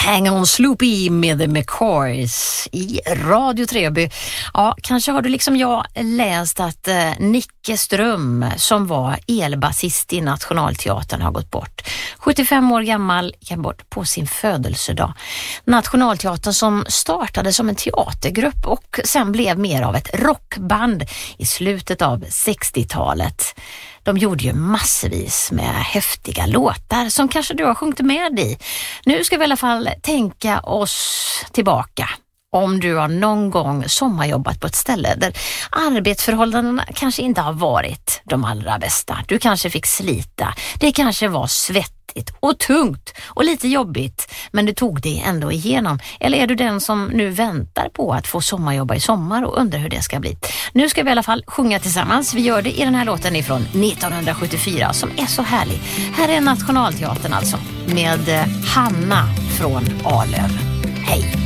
Hang on Sloopy med The McCoys i Radio Treby. Ja, kanske har du liksom jag läst att Nicke Ström, som var elbasist i Nationalteatern, har gått bort. 75 år gammal, gick bort på sin födelsedag. Nationalteatern, som startade som en teatergrupp och sen blev mer av ett rockband i slutet av 60-talet. De gjorde ju massvis med häftiga låtar som kanske du har sjungit med i. Nu ska vi i alla fall tänka oss tillbaka. Om du har någon gång sommarjobbat på ett ställe där arbetsförhållandena kanske inte har varit de allra bästa. Du kanske fick slita. Det kanske var svettigt och tungt och lite jobbigt, men du tog det ändå igenom. Eller är du den som nu väntar på att få sommarjobba i sommar och undrar hur det ska bli? Nu ska vi i alla fall sjunga tillsammans. Vi gör det i den här låten ifrån 1974 som är så härlig. Här är Nationalteatern alltså med Hanna från Arlöv. Hej!